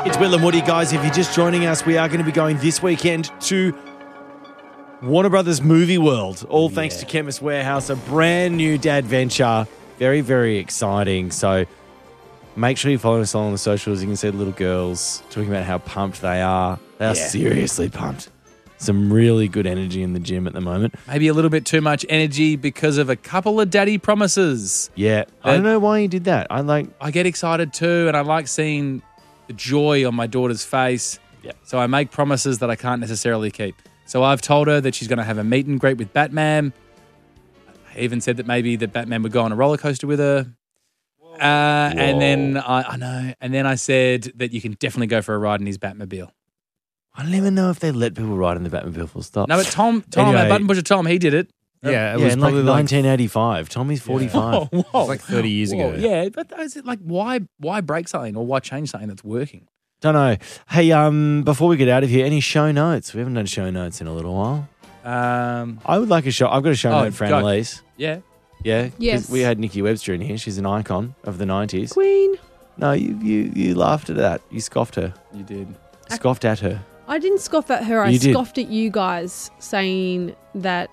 It's Will and Woody, guys. If you're just joining us, we are going to be going this weekend to Warner Brothers Movie World, all thanks to Chemist Warehouse, a brand new dad venture. Very, very exciting. So make sure you follow us on the socials. You can see the little girls talking about how pumped they are. They are seriously pumped. Some really good energy in the gym at the moment. Maybe a little bit too much energy because of a couple of daddy promises. Yeah. I don't know why you did that. I get excited too, and I like seeing the joy on my daughter's face. Yeah. So I make promises that I can't necessarily keep. So I've told her that she's going to have a meet and greet with Batman. I even said that maybe that Batman would go on a roller coaster with her. And then I know. And then I said that you can definitely go for a ride in his Batmobile. I don't even know if they let people ride in the Batmobile full stop. No, but Tom, Anyway. our button pusher Tom, he did it. Yeah, it Yeah, was in probably like 1985. Tommy's 45. Whoa. it was like 30 years ago. Yeah, but is it like why break something or why change something that's working? Don't know. Hey, before we get out of here, any show notes? We haven't done show notes in a little while. I would like a show. I've got a show note for go. Annalise. Yeah. Yeah? 'Cause Yes. we had Nikki Webster in here. She's an icon of the 90s. Queen. No, you laughed at that. You scoffed her. You did. Scoffed at her. I didn't scoff at her. I You did. scoffed at you guys saying that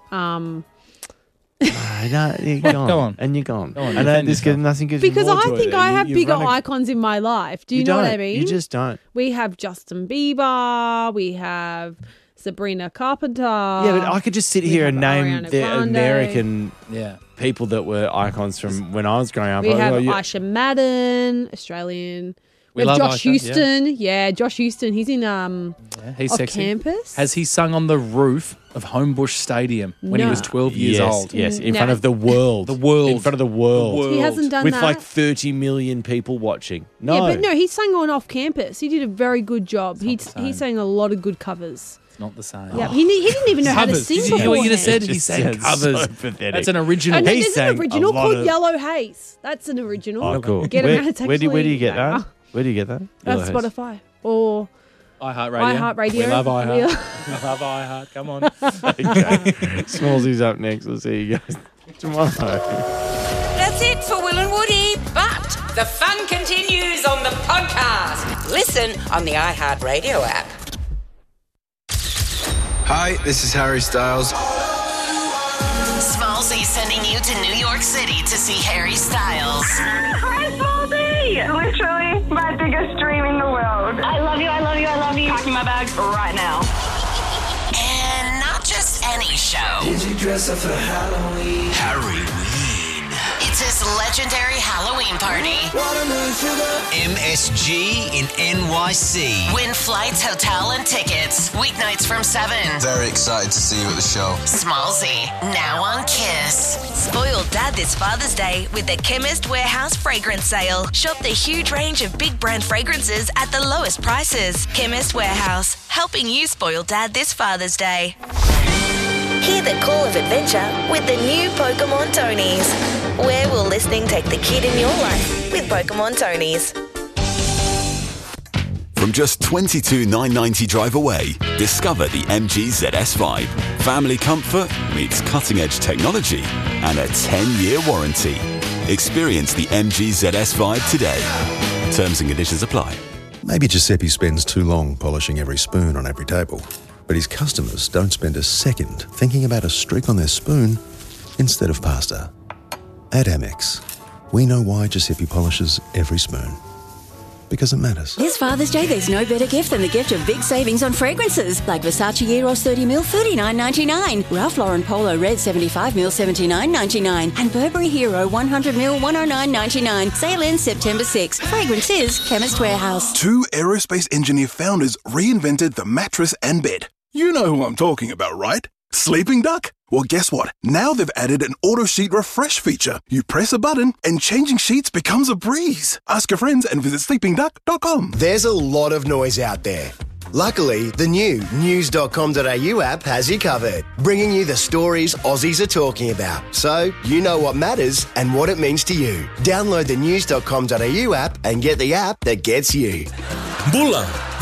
No, you're gone. Go on. And you're gone. Go on, I know defend this yourself. nothing gives because you more I joy think there. I have You bigger run a- icons in my life. Do you know don't. what I mean? You just don't. We have Justin Bieber. We have Sabrina Carpenter. Yeah, but I could just sit we here and have name Ariana the Grande. American Yeah. people that were icons from when I was growing up. We have you- Aisha Madden, Australian. We We have love Josh Aisha, Houston. Yeah, Josh Houston. He's in Yeah, he's off sexy. campus. Has he sung on the roof of Homebush Stadium when he No. was 12 years yes, old? Yes, in No. front of the world. The world. In front of the world. He hasn't done With that. like 30 million people watching. No. Yeah, but no, he sang on off campus. He did a very good job. not the He same. sang a lot of good covers. It's not the same. Yeah, he didn't even know how to Covers. sing Did you hear what you just said? beforehand. He Just sang sounds covers. so pathetic. That's an original. And He there's sang an a original lot called of- Yellow Haze. That's an original. Oh, cool. Get him out. It's Where do you get actually- that? Where do you get that? That's Yellow Haze. Spotify or iHeartRadio. iHeartRadio. We love iHeart. Yeah. We love iHeart. Come on. Okay. Smallsy's up next. We'll see you guys tomorrow. That's it for Will and Woody, but the fun continues on the podcast. Listen on the iHeartRadio app. Hi, this is Harry Styles. Smallsy sending you to New York City to see Harry Styles. Hi, Smallsy! Literally my biggest dream in the world. I love you, I love you, I love you. Packing my bag right now. And not just any show. Did you dress up for Halloween? It's his legendary Halloween party. Watermelon sugar. MSG in NYC. Win flights, hotel, and tickets. Weeknights from 7. Very excited to see you at the show. Smallsy, now on Kiss. Spoiled Dad this Father's Day with the Chemist Warehouse fragrance sale. Shop the huge range of big brand fragrances at the lowest prices. Chemist Warehouse, helping you spoil Dad this Father's Day. Hear the call of adventure with the new Pokemon Tonys. Where will listening take the kid in your life with Pokemon Tonys? From just $22,990 drive away, discover the MG ZS5. Family comfort meets cutting-edge technology and a 10-year warranty. Experience the MG ZS5 today. Terms and conditions apply. Maybe Giuseppe spends too long polishing every spoon on every table, but his customers don't spend a second thinking about a streak on their spoon instead of pasta. At Amex, we know why Giuseppe polishes every spoon. Because it matters. This Father's Day, there's no better gift than the gift of big savings on fragrances, like Versace Eros 30ml, $39.99, Ralph Lauren Polo Red 75ml, $79.99, and Burberry Hero 100ml, $109.99. Sale ends September 6. Fragrance is Chemist Warehouse. Two aerospace engineer founders reinvented the mattress and bed. You know who I'm talking about, right? Sleeping Duck? Well, guess what? Now they've added an auto sheet refresh feature. You press a button and changing sheets becomes a breeze. Ask your friends and visit sleepingduck.com. There's a lot of noise out there. Luckily, the new news.com.au app has you covered, bringing you the stories Aussies are talking about, so you know what matters and what it means to you. Download the news.com.au app and get the app that gets you. Bulla,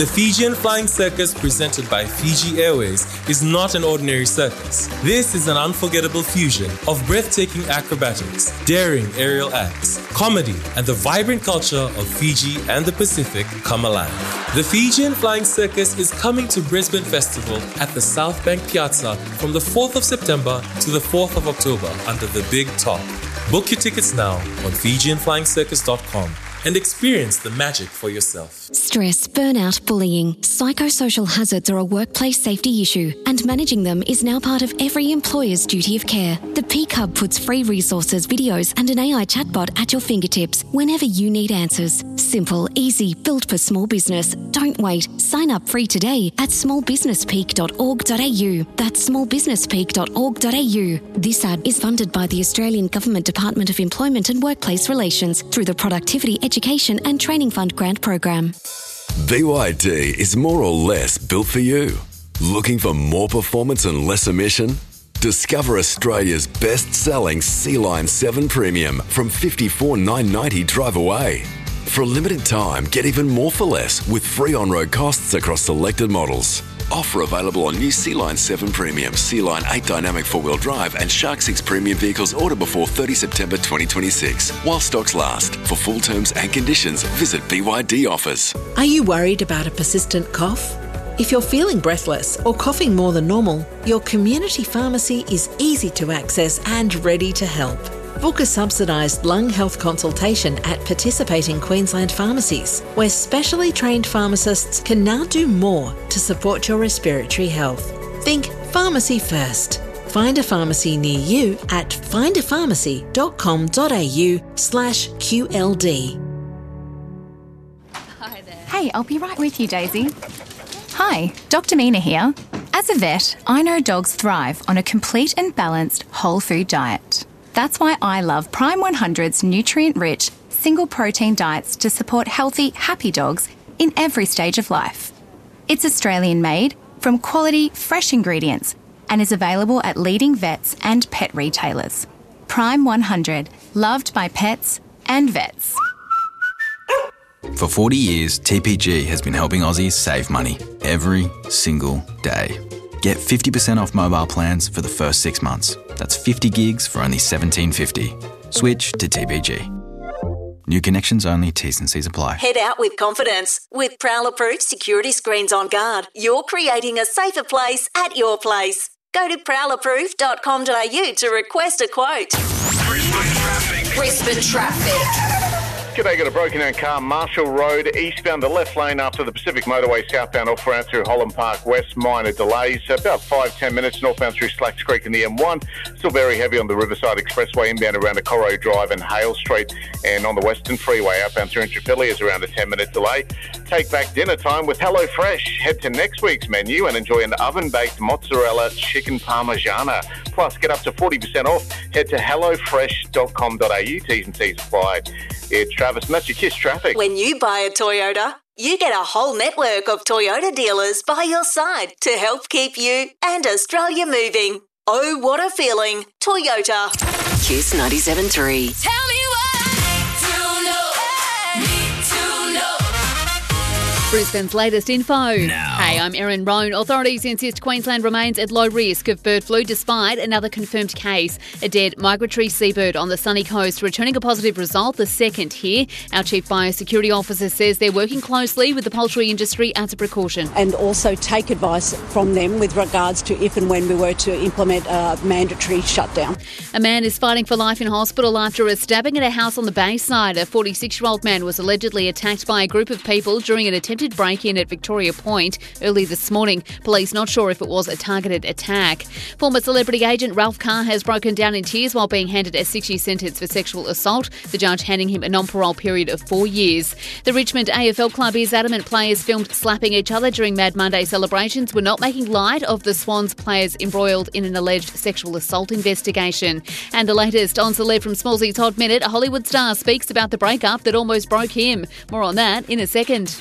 The Fijian Flying Circus presented by Fiji Airways is not an ordinary circus. This is an unforgettable fusion of breathtaking acrobatics, daring aerial acts, comedy, and the vibrant culture of Fiji and the Pacific come alive. The Fijian Flying Circus is coming to Brisbane Festival at the South Bank Piazza from the 4th of September to the 4th of October under the Big Top. Book your tickets now on FijianFlyingCircus.com and experience the magic for yourself. Stress, burnout, bullying, psychosocial hazards are a workplace safety issue, and managing them is now part of every employer's duty of care. The Peak Hub puts free resources, videos, and an AI chatbot at your fingertips whenever you need answers. Simple, easy, built for small business. Don't wait. Sign up free today at smallbusinesspeak.org.au. That's smallbusinesspeak.org.au. This ad is funded by the Australian Government Department of Employment and Workplace Relations through the Productivity Education and Training Fund grant program. BYD is more or less built for you. Looking for more performance and less emission? Discover Australia's best-selling Sea-Line 7 Premium from $54,990 drive away. For a limited time, get even more for less with free on-road costs across selected models. Offer available on new Sea-Line 7 Premium, Sea-Line 8 Dynamic 4-wheel drive and Shark 6 Premium vehicles ordered before 30 September 2026. While stocks last. For full terms and conditions, visit BYD Offers. Are you worried about a persistent cough? If you're feeling breathless or coughing more than normal, your community pharmacy is easy to access and ready to help. Book a subsidised lung health consultation at participating Queensland pharmacies, where specially trained pharmacists can now do more to support your respiratory health. Think pharmacy first. Find a pharmacy near you at findaPharmacy.com.au/QLD. Hey, I'll be right with you, Daisy. Hi, Dr. Mina here. As a vet, I know dogs thrive on a complete and balanced whole food diet. That's why I love Prime 100's nutrient-rich, single-protein diets to support healthy, happy dogs in every stage of life. It's Australian-made, from quality, fresh ingredients, and is available at leading vets and pet retailers. Prime 100, loved by pets and vets. For 40 years, TPG has been helping Aussies save money every single day. Get 50% off mobile plans for the first 6 months. That's 50 gigs for only $17.50. Switch to TPG. New connections only, T's and C's apply. Head out with confidence. With Prowler-proof security screens on guard, you're creating a safer place at your place. Go to prowlerproof.com.au to request a quote. Brisbane traffic. G'day, got a broken down car, Marshall Road, eastbound the left lane after the Pacific Motorway, southbound off route through Holland Park West, minor delays, about 5-10 minutes, northbound through Slacks Creek and the M1, still very heavy on the Riverside Expressway, inbound around the Corro Drive and Hale Street, and on the Western Freeway, outbound through Intrapilli is around a 10-minute delay. Take back dinner time with HelloFresh. Head to next week's menu and enjoy an oven-baked mozzarella chicken parmigiana. Plus, get up to 40% off. Head to hellofresh.com.au, T's and C's applied. It's Travis, and that's your KISS traffic. When you buy a Toyota, you get a whole network of Toyota dealers by your side to help keep you and Australia moving. Oh, what a feeling. Toyota. KISS 97.3. Tell me what to know. Need to know. Brisbane's latest info. Now. Hey, I'm Erin Roan. Authorities insist Queensland remains at low risk of bird flu despite another confirmed case. A dead migratory seabird on the sunny coast returning a positive result, the second here. Our Chief Biosecurity Officer says they're working closely with the poultry industry as a precaution. And also take advice from them with regards to if and when we were to implement a mandatory shutdown. A man is fighting for life in hospital after a stabbing at a house on the Bayside. A 46-year-old man was allegedly attacked by a group of people during an attempted break-in at Victoria Point early this morning. Police not sure if it was a targeted attack. Former celebrity agent Ralph Carr has broken down in tears while being handed a 6-year sentence for sexual assault, the judge handing him a non-parole period of 4 years. The Richmond AFL club is adamant players filmed slapping each other during Mad Monday celebrations were not making light of the Swans players embroiled in an alleged sexual assault investigation. And the latest on Celeb from Smallsy's Hot Minute, a Hollywood star speaks about the breakup that almost broke him. More on that in a second. Say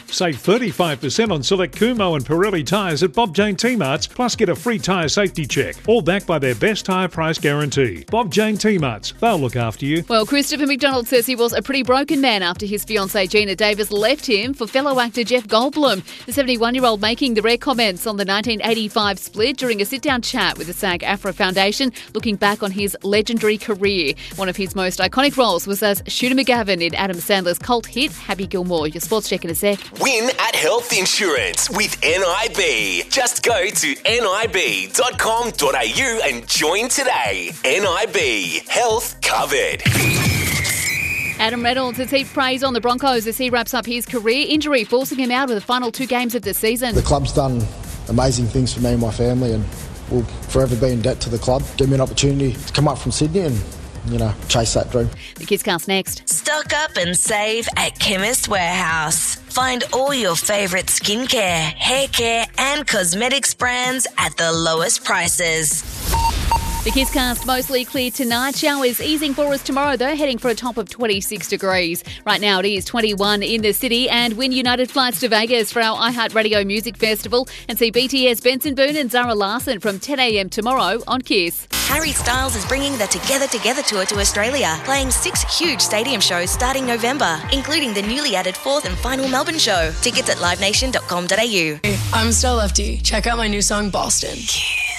35% on select Kumho and Pirelli tyres at Bob Jane T-Marts, plus get a free tyre safety check. All backed by their best tyre price guarantee. Bob Jane T-Marts, they'll look after you. Well, Christopher McDonald says he was a pretty broken man after his fiancée Gina Davis left him for fellow actor Jeff Goldblum. The 71-year-old making the rare comments on the 1985 split during a sit-down chat with the SAG-AFTRA Foundation, looking back on his legendary career. One of his most iconic roles was as Shooter McGavin in Adam Sandler's cult hit Happy Gilmore. Your sports check in a sec. Win at Health Insurance with NIB. Just go to nib.com.au and join today. NIB. Health covered. Adam Reynolds has heaped praise on the Broncos as he wraps up his career. Injury forcing him out of the final 2 games of the season. The club's done amazing things for me and my family, and we'll forever be in debt to the club. Give me an opportunity to come up from Sydney and, chase that dream. The KissCast next. Stock up and save at Chemist Warehouse. Find all your favourite skincare, hair care and cosmetics brands at the lowest prices. The KissCast mostly clear tonight. Showers easing for us tomorrow, though, heading for a top of 26 degrees. Right now it is 21 in the city, and win United flights to Vegas for our iHeartRadio Music Festival and see BTS, Benson Boone and Zara Larsson from 10 a.m. tomorrow on Kiss. Harry Styles is bringing the Together Together tour to Australia, playing 6 huge stadium shows starting November, including the newly added 4th and final Melbourne show. Tickets at livenation.com.au. Hey, I'm Stella Lefty. Check out my new song, Boston. Yeah.